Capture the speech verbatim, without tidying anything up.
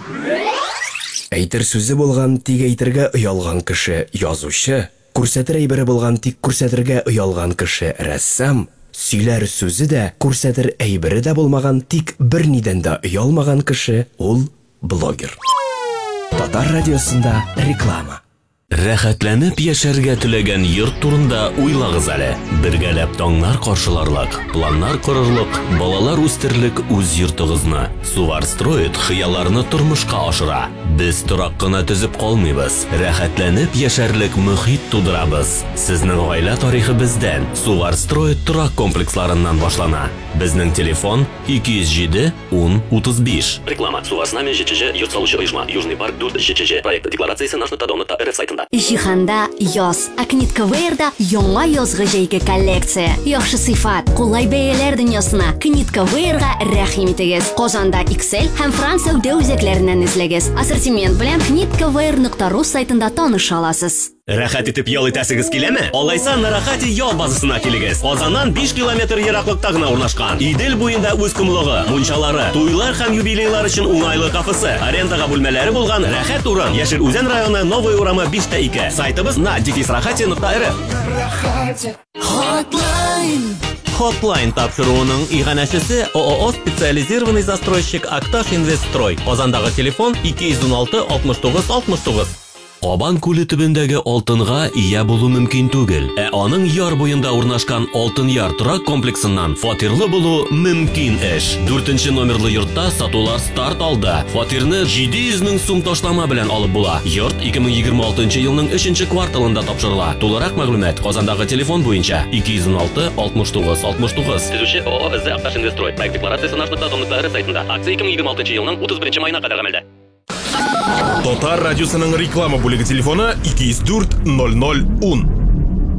Әйтер сүзе булган тик әйтергә оялган кеше язучы, күрсәтер әйбере булган тик күрсәтергә оялган кеше рәссам, сөйләр сүзе дә, күрсәтер әйбере дә булмаган тик бернидән дә оялмаган кеше ул блогер. Татар радиосында реклама. Рәхәтләнеп яшәргә теләгән йорт турында уйлагыз әле. Бергәләп таңнар каршыларлык, планнар корырлык, балалар үстерлек үз йортыгызны. Суварстроит хыялларны тормышка ашыра. Без торак кына төзеп калмыйбыз. Рәхәтләнеп яшәрлек мөхит тудырабыз. Сезнең гаилә тарихы бездән. Суварстроит торак комплексларыннан башлана. Безнең телефон ике йөз җиде ун утыз биш. Реклама. Суварснами ЖЧЖ йорт салучы оешма. Южный парк дүрт ЖЧЖ. Проект декларациясе наш нокта дом нокта эр эф сайтында. Җиһанда яз, Акнитка Вейрда яңа язгы җәйге коллекция. Яхшы сыйфат, кулай бәяләр дөньясына Книтка Вейрга рәхим итегез. Казанда икс эл һәм Франция үзәкләреннән эзләгез. Ассортимент белән книтка вейр нокта ру сайтында таныша аласыз. Рәхәт итеп ял итәсегез киләме? Алайса Нарахати ял базасына килегез. Казаннан биш километр ераклыкта гына урнашкан. Идел буенда үз кумлыгы, мунчалары, туйлар һәм юбилейлар өчен уңайлы кафесы, арендага бүлмәләре булган рәхәт урын. Яшел Үзән районы, Новый урамы биш тә ике. Сайтыбыз на дефис рахати нокта эр эф. Hotline. Hotline тапшыруының иганәчесе ООО специализированный застройщик Акташ Инвестстрой. Казандагы телефон ике йөз ун алты алтмыш тугыз алтмыш тугыз. Кабан күле төбендәге алтынга ия булу мөмкин түгел. Ә аның яр буенда урнашкан Алтын яр торак комплексыннан фатирлы булу мөмкин эш. дүртенче номерлы йортта сатулар старт алды. Фатирны җиде йөз мең сум ташлама белән алып була. Йорт ике мең егерме алтынчы елның өченче кварталында тапшырыла. Тулырак мәгълүмат Казандагы телефон буенча ике йөз ун алты алтмыш тугыз алтмыш тугыз. Төзүче ООО ЗЭ Акташ Инвестстрой. Проект декларациясе наш нокта дом нокта эр эф сайтында. Акция ике мең егерме алтынчы елның утыз беренче маена кадәр гамәлдә. Татар радиосының реклама бүлеге телефоны ике йөз дүрт ноль ноль ун.